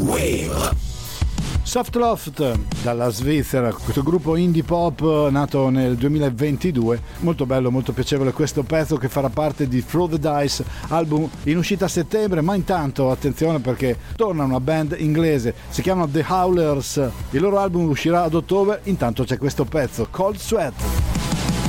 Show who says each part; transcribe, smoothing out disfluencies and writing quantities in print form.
Speaker 1: Soft Loft dalla Svizzera, questo gruppo indie pop nato nel 2022, molto bello, molto piacevole questo pezzo che farà parte di Throw the Dice, album in uscita a settembre, ma intanto attenzione perché torna una band inglese, si chiamano The Howlers, il loro album uscirà ad ottobre, intanto c'è questo pezzo, Cold Sweat.